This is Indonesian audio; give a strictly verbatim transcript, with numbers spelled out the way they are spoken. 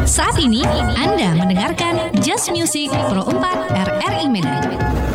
Saat ini Anda mendengarkan Just Music Pro empat R R I Medan.